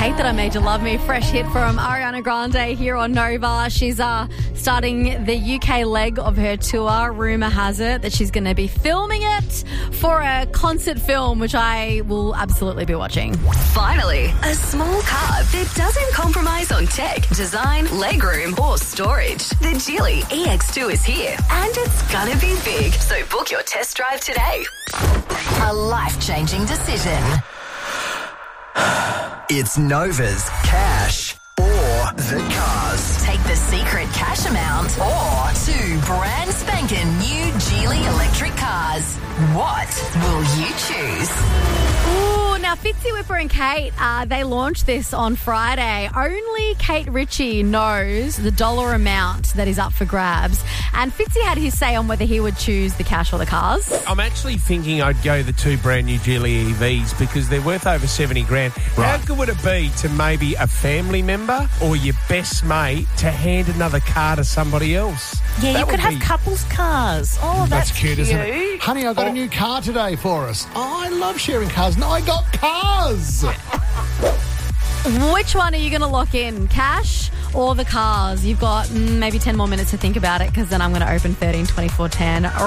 Hate That I Made You Love Me. Fresh hit from Ariana Grande here on Nova. She's starting the UK leg of her tour. Rumour has it that she's going to be filming it for a concert film, which I will absolutely be watching. Finally, a small car that doesn't compromise on tech, design, legroom or storage. The Geely EX2 is here and it's gonna be big. So book your test drive today. A life-changing decision. It's Nova's Cash or the Cars. Take the secret cash amount or 2 brand spanking new Geely electric cars. What will you choose? Ooh, now Fitzy Whipper and Kate, they launched this on Friday. Only Kate Ritchie knows the dollar amount that is up for grabs. And Fitzy had his say on whether he would choose the cash or the cars. I'm actually thinking I'd go the 2 brand new Geely EVs because they're worth over 70 grand. How good would it be to maybe a family member or your best mate to hand another car to somebody else? Yeah, That you could would have be- couples cars. Oh, that's cute. Isn't it? Honey, I got a new car today for us. I love sharing cars. No, I got cars. Which one are you going to lock in, cash or the cars? You've got maybe 10 more minutes to think about it because then I'm going to open 13 24 10.